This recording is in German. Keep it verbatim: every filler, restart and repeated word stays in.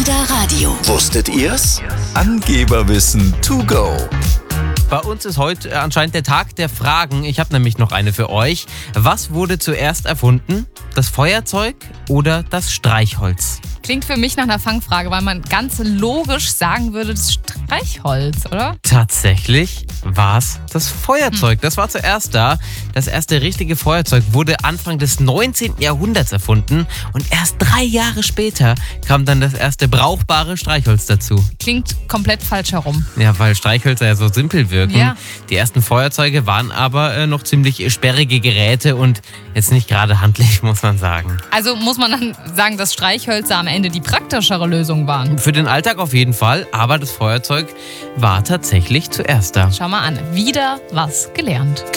Insider Radio. Wusstet ihr's? Angeberwissen to go. Bei uns ist heute anscheinend der Tag der Fragen. Ich habe nämlich noch eine für euch. Was wurde zuerst erfunden? Das Feuerzeug oder das Streichholz? Klingt für mich nach einer Fangfrage, weil man ganz logisch sagen würde, das Streichholz, oder? Tatsächlich war es das Feuerzeug. Das war zuerst da. Das erste richtige Feuerzeug wurde Anfang des neunzehnten Jahrhunderts erfunden. Und erst drei Jahre später kam dann das erste brauchbare Streichholz dazu. Klingt komplett falsch herum. Ja, weil Streichhölzer ja so simpel wirken. Ja. Die ersten Feuerzeuge waren aber äh, noch ziemlich sperrige Geräte und jetzt nicht gerade handlich, muss man sagen. Also muss man dann sagen, dass Streichhölzer am Ende die praktischere Lösung waren. Für den Alltag auf jeden Fall, aber das Feuerzeug war tatsächlich zuerst da. Schau mal an, wieder was gelernt.